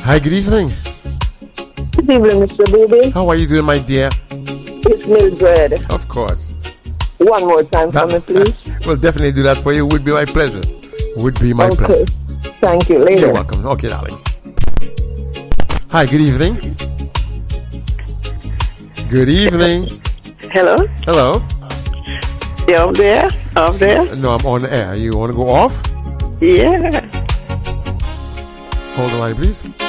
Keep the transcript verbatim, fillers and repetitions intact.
Hi, good evening. Good evening, Mister Booby. How are you doing, my dear? It's Mildred. Of course. One more time That, for me, please. We'll definitely do that for you. Would be my pleasure. Would be my okay. pleasure. Thank you. Later. You're welcome. Okay, darling. Hi, good evening. Good evening. Hello? Hello. You up there? Up there? No, I'm on air. You want to go off? Yeah. Hold the line, please.